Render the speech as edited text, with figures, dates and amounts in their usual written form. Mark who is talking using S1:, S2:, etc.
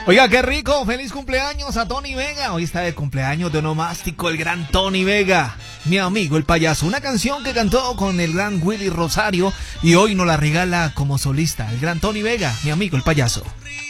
S1: Oiga, qué rico, feliz cumpleaños a Tony Vega. Hoy está de cumpleaños de onomástico el gran Tony Vega, mi amigo el payaso. Una canción que cantó con el gran Willy Rosario y hoy nos la regala como solista el gran Tony Vega, mi amigo el payaso.